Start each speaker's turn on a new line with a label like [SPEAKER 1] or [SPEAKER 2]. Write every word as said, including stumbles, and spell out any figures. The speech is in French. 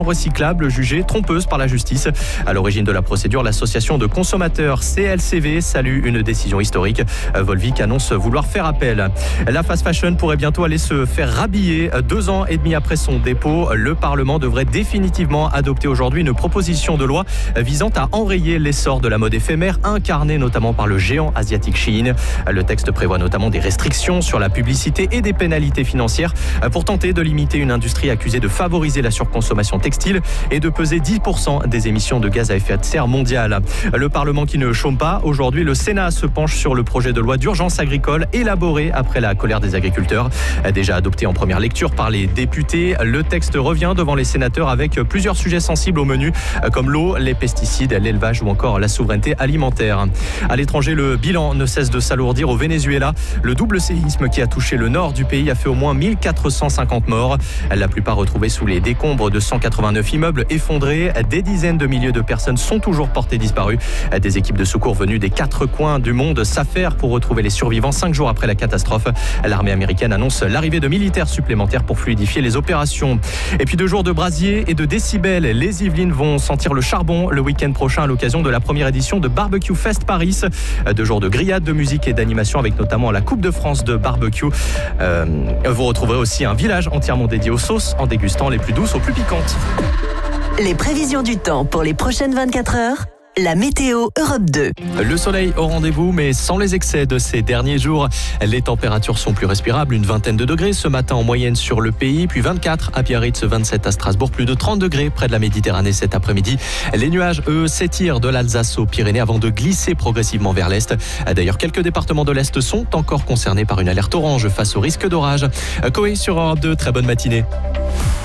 [SPEAKER 1] recyclable jugée trompeuse par la justice. À l'origine de la procédure, l'association de consommateurs C L C V salue une décision historique. Volvic annonce vouloir faire appel. La fast fashion pourrait bientôt aller se faire rhabiller. Deux ans et demi après son dépôt, le Parlement devrait définitivement adopter aujourd'hui une proposition de loi visant à enrayer l'essor de la mode éphémère, incarnée notamment par le géant asiatique Shein. Le texte prévoit notamment des restrictions sur la publicité et des pénalités financières pour tenter de limiter une industrie accusée de favoriser la surconsommation textile et de peser dix pour cent des émissions de gaz à effet de serre mondiales. Le Parlement qui ne chôme pas. Aujourd'hui, le Sénat se penche sur le projet de loi d'urgence agricole élaboré après la colère des agriculteurs. Déjà adopté en première lecture par les députés, le texte revient devant les sénateurs avec plusieurs sujets sensibles au menu, comme l'eau, les pesticides, l'élevage ou encore la souveraineté alimentaire. À l'étranger, le bilan ne cesse de s'alourdir au Venezuela. Le double séisme qui a touché le nord du pays a fait au moins mille quatre cent cinquante morts. La plupart retrouvés sous les décombres de cent quatre-vingt-neuf immeubles effondrés. Des dizaines de milliers de personnes sont toujours portées disparues. Des équipes de secours venues des quatre coins du monde s'affairent pour retrouver les survivants cinq jours après la catastrophe. L'armée américaine annonce l'arrivée de militaires supplémentaires pour fluidifier les opérations. Et puis deux jours de brasier et de décibels. Les Yvelines vont sentir le charbon le week-end prochain à l'occasion de la première édition de Barbecue Fest Paris. Deux jours de grillades, de musique et d'animation avec notamment la Coupe de France de barbecue. Euh, vous retrouverez aussi un village entièrement dédié aux sauces en dégustant les plus douces aux plus piquantes.
[SPEAKER 2] Les prévisions du temps pour les prochaines vingt-quatre heures, la météo Europe deux.
[SPEAKER 1] Le soleil au rendez-vous, mais sans les excès de ces derniers jours. Les températures sont plus respirables, une vingtaine de degrés ce matin en moyenne sur le pays, puis vingt-quatre à Biarritz, vingt-sept à Strasbourg, plus de trente degrés près de la Méditerranée cet après-midi. Les nuages, eux, s'étirent de l'Alsace aux Pyrénées avant de glisser progressivement vers l'Est. D'ailleurs, quelques départements de l'Est sont encore concernés par une alerte orange face au risque d'orage. Koé sur Europe deux, très bonne matinée.